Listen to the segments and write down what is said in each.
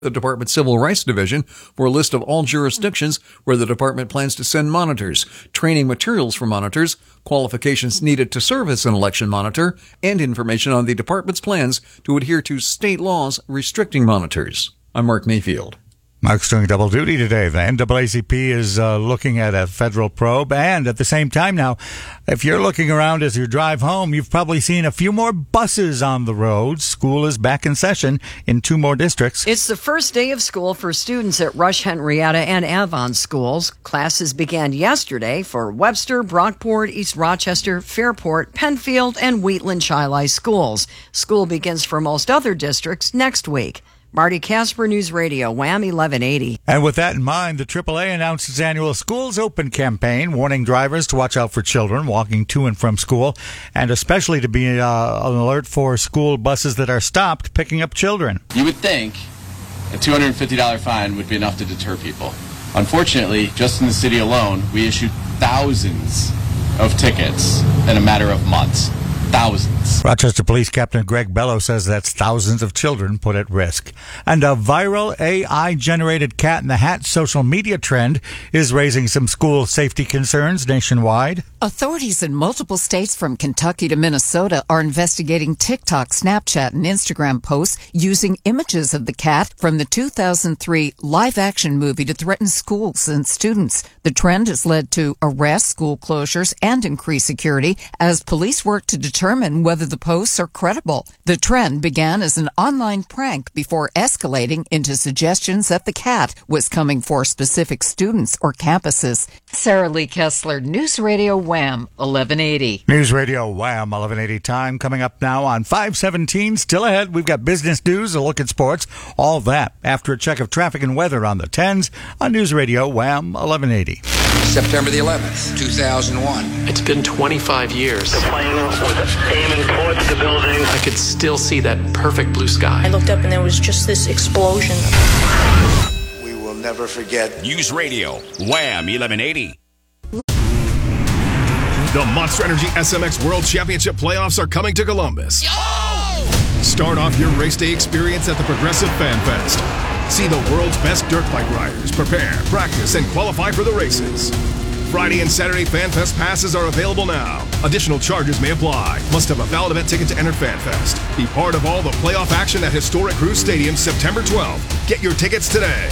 the Department's Civil Rights Division for a list of all jurisdictions where the department plans to send monitors, training materials for monitors, qualifications needed to serve as an election monitor, and information on the department's plans to adhere to state laws restricting monitors. I'm Mark Mayfield. Mark's doing double duty today. The NAACP is looking at a federal probe, and at the same time now, if you're looking around as you drive home, you've probably seen a few more buses on the roads. School is back in session in 2 more districts. It's the first day of school for students at Rush, Henrietta, and Avon schools. Classes began yesterday for Webster, Brockport, East Rochester, Fairport, Penfield, and Wheatland Chi-Li schools. School begins for most other districts next week. Marty Casper, News Radio, Wham 1180. And with that in mind, the AAA announced its annual Schools Open campaign, warning drivers to watch out for children walking to and from school, and especially to be on alert for school buses that are stopped picking up children. You would think a $250 fine would be enough to deter people. Unfortunately, just in the city alone, we issued thousands of tickets in a matter of months. Thousands. Rochester Police Captain Greg Bello says that's thousands of children put at risk. And a viral AI-generated Cat in the Hat social media trend is raising some school safety concerns nationwide. Authorities in multiple states from Kentucky to Minnesota are investigating TikTok, Snapchat, and Instagram posts using images of the cat from the 2003 live-action movie to threaten schools and students. The trend has led to arrests, school closures, and increased security as police work to determine whether the posts are credible. The trend began as an online prank before escalating into suggestions that the cat was coming for specific students or campuses. Sarah Lee Kessler, News Radio Wham 1180. News Radio Wham 1180 time coming up now on 517. Still ahead, we've got business news, a look at sports, all that after a check of traffic and weather on the 10s on News Radio Wham 1180. September the 11th, 2001. It's been 25 years. The plane was aiming towards the building. I could still see that perfect blue sky. I looked up and there was just this explosion. We will never forget. News Radio, Wham 1180. The Monster Energy SMX World Championship playoffs are coming to Columbus. Start off your race day experience at the Progressive Fan Fest. See the world's best dirt bike riders prepare, practice, and qualify for the races. Friday and Saturday Fan Fest passes are available now. Additional charges may apply. Must have a valid event ticket to enter Fan Fest. Be part of all the playoff action at Historic Cruise Stadium September 12th. Get your tickets today.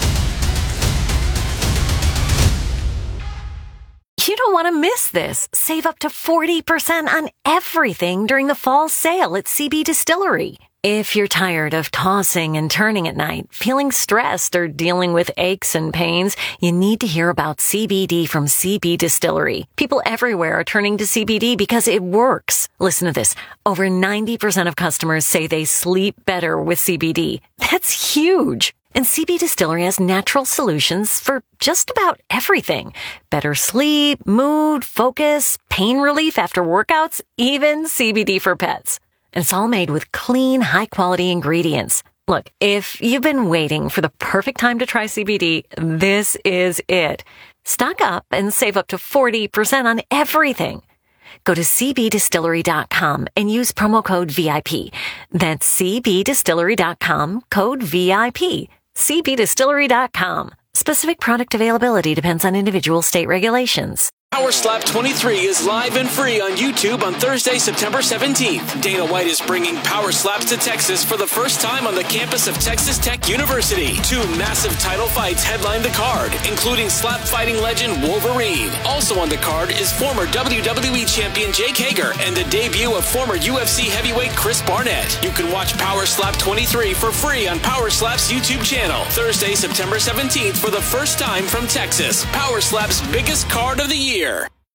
You don't want to miss this. Save up to 40% on everything during the fall sale at CB Distillery. If you're tired of tossing and turning at night, feeling stressed, or dealing with aches and pains, you need to hear about CBD from CB Distillery. People everywhere are turning to CBD because it works. Listen to this. Over 90% of customers say they sleep better with CBD. That's huge. And CB Distillery has natural solutions for just about everything. Better sleep, mood, focus, pain relief after workouts, even CBD for pets. And it's all made with clean, high-quality ingredients. Look, if you've been waiting for the perfect time to try CBD, this is it. Stock up and save up to 40% on everything. Go to cbdistillery.com and use promo code VIP. That's cbdistillery.com, code VIP. cbdistillery.com. Specific product availability depends on individual state regulations. Power Slap 23 is live and free on YouTube on Thursday, September 17th. Dana White is bringing Power Slaps to Texas for the first time on the campus of Texas Tech University. 2 massive title fights headline the card, including slap fighting legend Wolverine. Also on the card is former WWE champion Jake Hager and the debut of former UFC heavyweight Chris Barnett. You can watch Power Slap 23 for free on Power Slap's YouTube channel. Thursday, September 17th for the first time from Texas. Power Slap's biggest card of the year.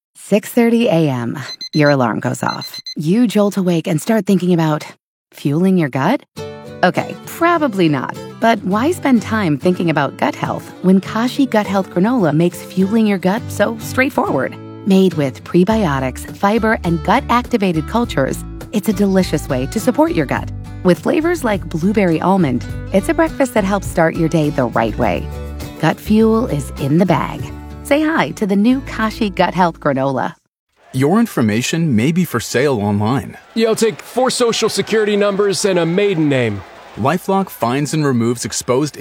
6:30 a.m. Your alarm goes off. You jolt awake and start thinking about fueling your gut? Okay, probably not. But why spend time thinking about gut health when Kashi Gut Health Granola makes fueling your gut so straightforward? Made with prebiotics, fiber, and gut-activated cultures, it's a delicious way to support your gut. With flavors like blueberry almond, it's a breakfast that helps start your day the right way. Gut fuel is in the bag. Say hi to the new Kashi Gut Health Granola. Your information may be for sale online. I'll take 4 social security numbers and a maiden name. LifeLock finds and removes exposed